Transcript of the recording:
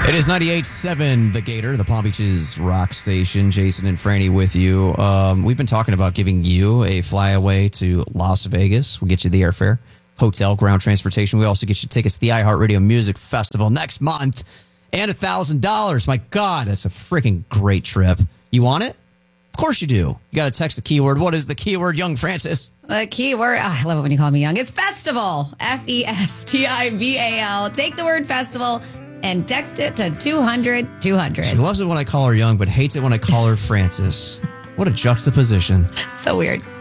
It is 98.7 The Gator, the Palm Beaches rock station. Jason and Franny with you. We've been talking about giving you a flyaway to Las Vegas. We'll get you the airfare, hotel, ground transportation. We also get you tickets to the iHeartRadio Music Festival next month and $1,000. My God, that's a freaking great trip. You want it? Of course you do. You got to text the keyword. What is the keyword, Young Francis? The keyword, I love it when you call me young. It's festival. Festival. Take the word festival and text it to 200-200. She loves it when I call her young, but hates it when I call her Francis. What a juxtaposition. So weird.